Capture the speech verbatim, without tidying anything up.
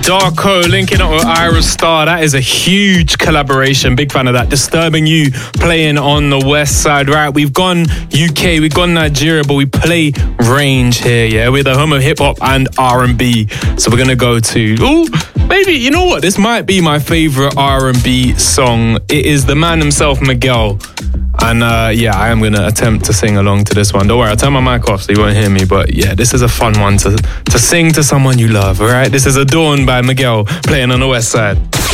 Darko linking up with Ira Star. That is a huge collaboration. Big fan of that. Disturbing You playing on the west side. Right, we've gone U K, we've gone Nigeria, but we play range here, yeah? We're the home of hip hop and R and B. So we're going to go to, ooh, maybe, you know what? This might be my favorite R and B song. It is the man himself, Miguel. And uh, yeah, I am going to attempt to sing along to this one. Don't worry, I'll turn my mic off so you won't hear me. But yeah, this is a fun one to, to sing to someone you love, all right? This is Adorn by Miguel playing on the west side.